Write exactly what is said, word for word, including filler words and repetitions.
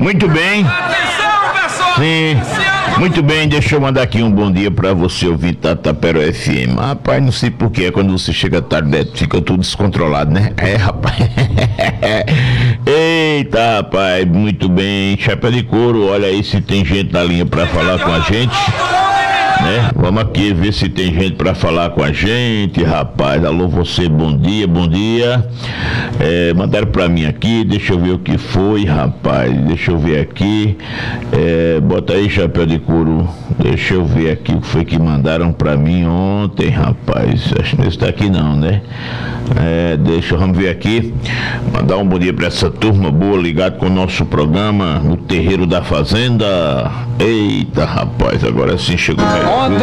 Muito bem. Atenção, pessoal! Sim. Muito bem, deixa eu mandar aqui um bom dia pra você ouvir Tapera F M. Rapaz, não sei porquê, quando você chega tarde, né, fica tudo descontrolado, né? É, rapaz. Eita, rapaz, muito bem. Chapéu de couro, olha aí se tem gente na linha pra falar com a gente. Né? Vamos aqui ver se tem gente para falar com a gente, rapaz. Alô, você, bom dia, bom dia. É, mandaram para mim aqui, deixa eu ver o que foi, rapaz. Deixa eu ver aqui. É, bota aí, chapéu de couro. Deixa eu ver aqui o que foi que mandaram para mim ontem, rapaz. Acho que não está aqui não, né? É, deixa, vamos ver aqui. Mandar um bom dia para essa turma boa ligado com o nosso programa, o Terreiro da Fazenda. Eita, rapaz, agora sim chegou. Ontem